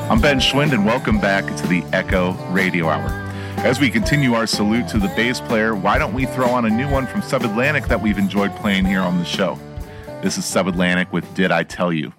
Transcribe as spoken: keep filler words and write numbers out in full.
I'm Ben Schwind, and welcome back to the Echo Radio Hour. As we continue our salute to the bass player, why don't we throw on a new one from Sub Atlantic that we've enjoyed playing here on the show? This is Sub Atlantic with Did I Tell You?